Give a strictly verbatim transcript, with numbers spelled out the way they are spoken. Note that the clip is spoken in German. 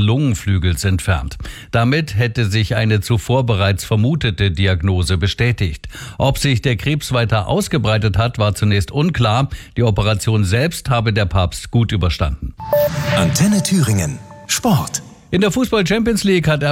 Lungenflügels entfernt. Damit hätte sich eine zuvor bereits vermutete Diagnose bestätigt. Ob sich der Krebs weiter ausgebreitet hat, war zunächst unklar. Die Operation selbst habe der Papst gut überstanden. Antenne Thüringen. Sport. In der Fußball-Champions League hat